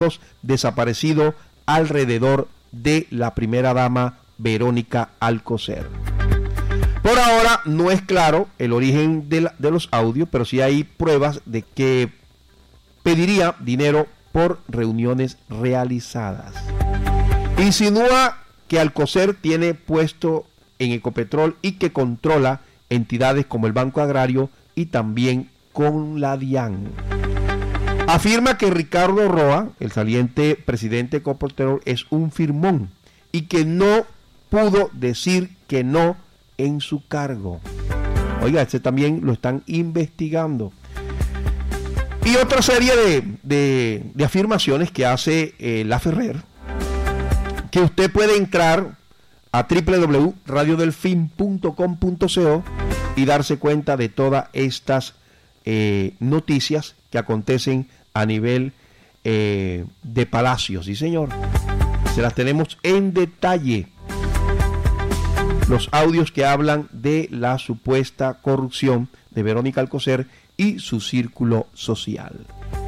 desaparecido alrededor de la primera dama Verónica Alcocer. Por ahora no es claro el origen de los audios, pero sí hay pruebas de que pediría dinero por reuniones realizadas. Insinúa que Alcocer tiene puesto en Ecopetrol y que controla entidades como el Banco Agrario y también con la DIAN. Afirma que Ricardo Roa, el saliente presidente de Ecopetrol, es un firmón y que no pudo decir que no en su cargo. Oiga, este también lo están investigando. Y otra serie de afirmaciones que hace la Ferrer, que usted puede entrar a www.radiodelfin.com.co y darse cuenta de todas estas noticias que acontecen a nivel de Palacio. Sí, señor. Se las tenemos en detalle. Los audios que hablan de la supuesta corrupción de Verónica Alcocer y su círculo social.